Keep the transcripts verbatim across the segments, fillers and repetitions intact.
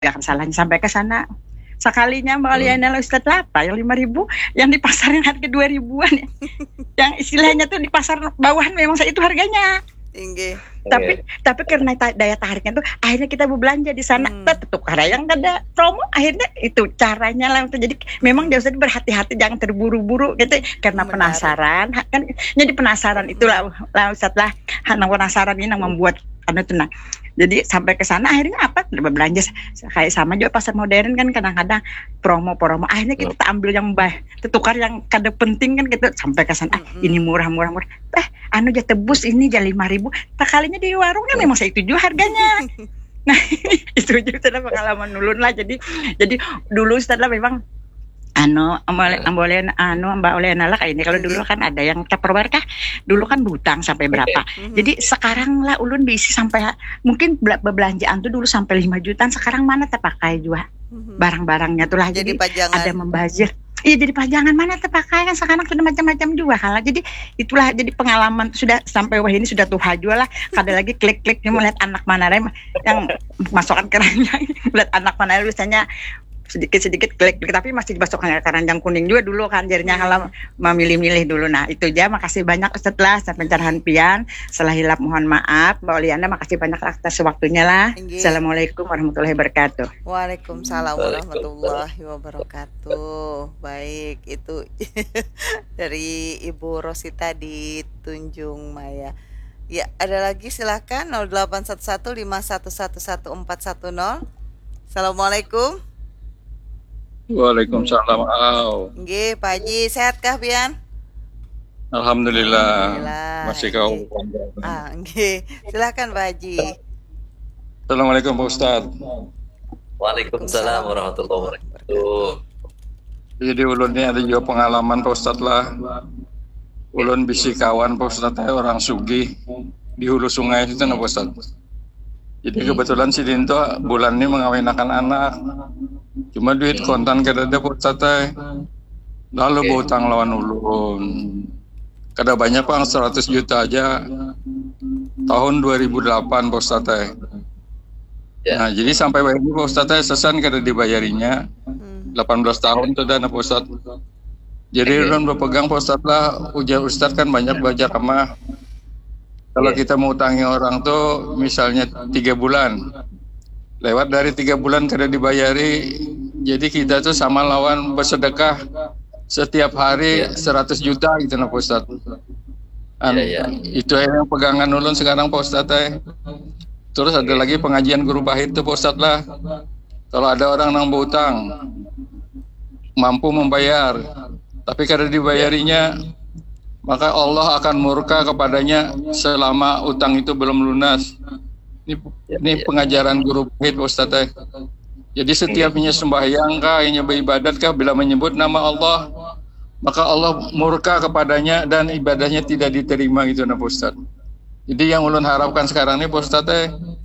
Gak salahnya sampai ke sana. Sekalinya Mbak Hmm. Oliana Ustadz Lapa yang lima ribu, yang di pasar yang harga dua ribuan ya. Yang istilahnya tuh di pasar bawahan memang itu harganya. Tinggi. Tapi tapi karena ta- daya tariknya tuh akhirnya kita berbelanja di sana. Hmm. Tetep karena yang nggak ada promo akhirnya itu caranya lah untuk jadi memang dia usah berhati-hati jangan terburu-buru gitu karena Menarik. penasaran Ha- kan jadi penasaran itulah lah Ustadz lah karena penasaran ini yang membuat anu tenang. Jadi sampai ke sana akhirnya apa berbelanja kayak sama juga pasar modern kan kadang-kadang promo-promo akhirnya kita ambil yang baik tukar yang kada penting kan gitu sampai ke sana ah, Mm-mm. ini murah-murah murah eh anu aja tebus ini aja lima ribu tak kalinya di warungnya memang segitu juga harganya. Nah itu juga sudah pengalaman ulun lah jadi jadi dulu setelah memang anu boleh boleh anu Mbak Oliana lah kayak ini kalau dulu kan ada yang Tupperware kah dulu kan butang sampai berapa Mhm. jadi sekarang lah ulun bisa sampai mungkin bela- belanjaan tuh dulu sampai lima jutaan sekarang mana terpakai juga Mhm. barang-barangnya tuh lah Jadi jadi, pajangan. ada membazir iya jadi pajangan mana terpakai kan sekarang sudah macam-macam juga hal jadi itulah jadi pengalaman sudah sampai wah ini sudah tuh juga lah kada lagi klik-kliknya melihat anak mana rem yang masukkan keranjang melihat anak mana biasanya sedikit-sedikit klik tapi masih dimasukkan keranjang kuning juga dulu kan jadinya kalau memilih-milih dulu nah itu aja makasih banyak setelah pencerahan pian salah hilap mohon maaf Mbak Oliana makasih banyak atas waktunya lah. Inggih. Assalamualaikum warahmatullahi wabarakatuh. Waalaikumsalam warahmatullahi wabarakatuh. Baik, itu dari Ibu Rosita di Tunjung Maya. Ya, ada lagi silakan nol delapan satu satu lima satu satu satu empat satu nol. Assalamualaikum. Waalaikumsalam. Au. Nggih, Pak Haji, sehatkah pian? Alhamdulillah. Alhamdulillah. Masih kau. Ah, nggih. Silakan Pak Haji. Assalamualaikum Pak Ustad. Waalaikumsalam warahmatullahi wabarakatuh. Jadi ulun ini ada juga pengalaman Pak Ustad lah. Ulun bisi kawan Pak Ustad orang Sugih di hulu sungai itu nah Pak Ustad. Jadi kebetulan si Dinto bulan ini mengawinkan anak. Cuma duit kontan kada ada Pak Ustad teh. Lalu berutang lawan ulun. Kada banyak Pak seratus juta aja. Tahun dua ribu delapan Pak Ustad teh. Ya. Nah, jadi sampai hari ini Pak Ustad teh sesan kada dibayarinya. Hmm. delapan belas tahun tuh dana Pak Ustad. Jadi ulun berpegang Pak Ustad lah, ujar Ustad kan banyak belajar sama. Kalau Iya. kita mau utangi orang tuh misalnya tiga bulan, lewat dari tiga bulan kada dibayari, jadi kita tuh sama lawan bersedekah setiap hari seratus juta gitu nah Pak Ustad. An- Iya, iya. Itu yang pegangan ulun sekarang Pak Ustad teh. Terus ada lagi pengajian guru pahit tuh Pak Ustad lah. Kalau ada orang nang berutang mampu membayar, tapi kada dibayarinya, maka Allah akan murka kepadanya selama utang itu belum lunas. Ini, ini pengajaran guru pahit Pak Ustaz teh. Jadi setiapnya sembahyang kah, hanya beribadat kah, bila menyebut nama Allah, maka Allah murka kepadanya dan ibadahnya tidak diterima gitu nah Pak Ustaz. Jadi yang ulun harapkan sekarang ini Pak Ustaz teh,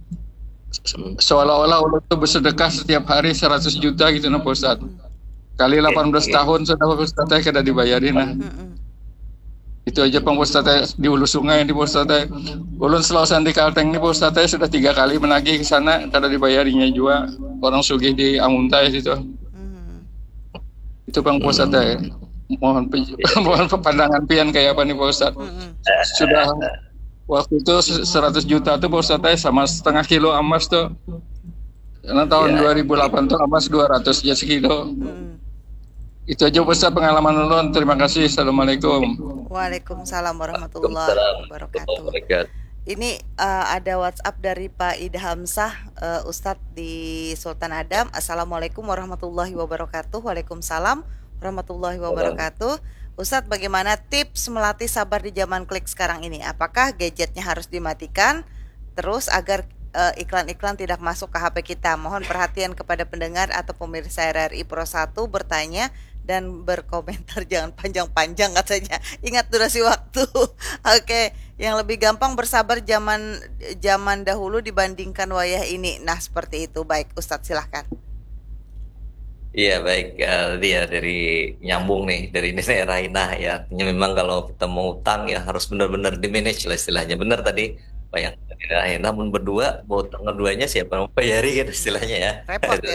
seolah-olah ulun itu bersedekah setiap hari seratus juta gitu nah Pak Ustaz. Kali delapan belas tahun sudah Pak Ustaz teh kada dibayarin nah. Mm-mm. Itu aja Pak Ustaz teh di hulu sungai di Pak Ustaz teh. Ulun Selausan di Kalteng ini Pak Ustaz teh sudah tiga kali menagih ke sana kada dibayarinya juga. Orang sugih di Amuntai situ. Mhm. Itu Pak Ustaz teh. Mohon pe- mohon pandangan pian kayak apa nih Pak Ustaz. Mhm. Sudah waktu itu seratus juta tuh Pak Ustaz teh sama setengah kilo emas tuh. Karena tahun Ya. dua ribu delapan tuh emas dua ratus ya sekilo. Mhm. Itu aja Pak Ustaz pengalaman ulun. Terima kasih. Assalamualaikum. Waalaikumsalam warahmatullahi Waalaikumsalam wabarakatuh. warahmatullahi wabarakatuh. Ini uh, ada WhatsApp dari Pak Ida Hamzah, uh, Ustadz di Sultan Adam. Assalamualaikum warahmatullahi wabarakatuh. Waalaikumsalam warahmatullahi wabarakatuh. Ustadz, bagaimana tips melatih sabar di zaman klik sekarang ini? Apakah gadgetnya harus dimatikan terus agar uh, iklan-iklan tidak masuk ke H P kita? Mohon perhatian kepada pendengar atau pemirsa R R I Pro satu bertanya dan berkomentar, jangan panjang-panjang katanya. Ingat durasi waktu. Oke, yang lebih gampang bersabar zaman zaman dahulu dibandingkan wayah ini. Nah, seperti itu. Baik, Ustadz silahkan. Iya baik, eh, dia dari nyambung nih dari Nene Raina ya. Artinya memang kalau kita mau utang ya harus benar-benar di manage lah istilahnya. Benar tadi apa yang terakhir. Namun berdua, mau ngeduanya siapa yang bayari kan istilahnya ya. Repot ya.